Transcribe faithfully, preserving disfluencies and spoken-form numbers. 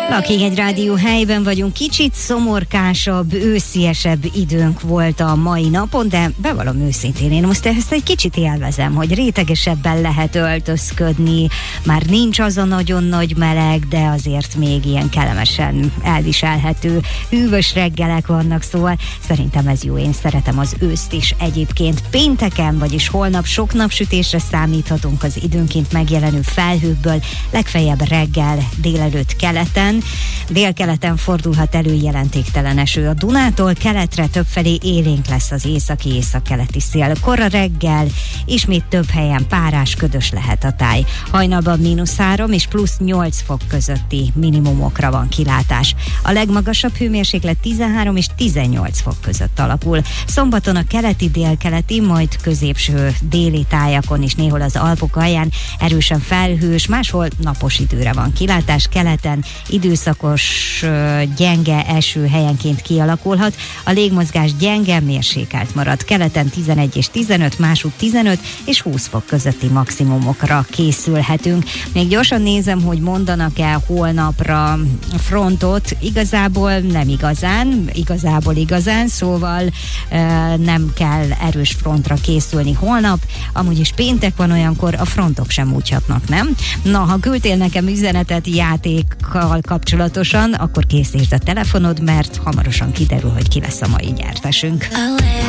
Lakik egy rádió helyben vagyunk, kicsit szomorkásabb, ősziesebb időnk volt a mai napon, de bevallom őszintén, én most ezt egy kicsit élvezem, hogy rétegesebben lehet öltözködni, már nincs az a nagyon nagy meleg, de azért még ilyen kellemesen elviselhető, hűvös reggelek vannak, szóval szerintem ez jó, én szeretem az őszt is. Egyébként pénteken, vagyis holnap sok napsütésre számíthatunk az időnként megjelenő felhőkből, legfeljebb reggel, délelőtt keleten. Délkeleten fordulhat elő jelentéktelen eső. A Dunától keletre többfelé élénk lesz az északi északkeleti szél. Kora reggel ismét több helyen párás, ködös lehet a táj. Hajnalban mínusz három és plusz nyolc fok közötti minimumokra van kilátás. A legmagasabb hőmérséklet tizenhárom és tizennyolc fok között alakul. Szombaton a keleti, délkeleti, majd középső déli tájakon és néhol az Alpok alján erősen felhős, máshol napos időre van kilátás. Keleten időszakos gyenge eső helyenként kialakulhat. A légmozgás gyenge, mérsékelt marad. Keleten tizenegy és tizenöt, másút tizenöt és húsz fok közötti maximumokra készülhetünk. Még gyorsan nézem, hogy mondanak-e holnapra frontot. Igazából nem igazán, igazából igazán, szóval nem kell erős frontra készülni holnap. Amúgy is péntek van, olyankor a frontok sem úgyhatnak, nem? Na, ha küldtél nekem üzenetet játékkal kapcsolatosan, akkor készítsd a telefonod, mert hamarosan kiderül, hogy ki lesz a mai gyertesünk.